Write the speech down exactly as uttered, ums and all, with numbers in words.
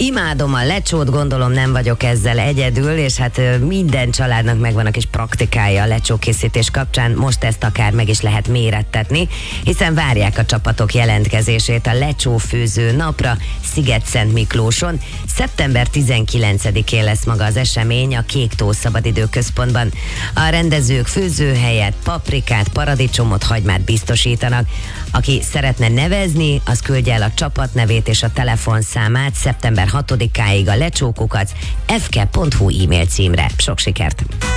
Imádom a lecsót, gondolom nem vagyok ezzel egyedül, és hát minden családnak megvan a kis praktikája a lecsókészítés kapcsán, most ezt akár meg is lehet mérettetni, hiszen várják a csapatok jelentkezését a lecsófőző napra Sziget-Szent Miklóson. szeptember tizenkilencedikén lesz maga az esemény a Kék Tó Szabadidő Központban. A rendezők főzőhelyet, paprikát, paradicsomot, hagymát biztosítanak. Aki szeretne nevezni, az küldje el a csapatnevét és a telefonszámát szeptember hatodikáig a lecsókukac f k pont h u e-mail címre. Sok sikert!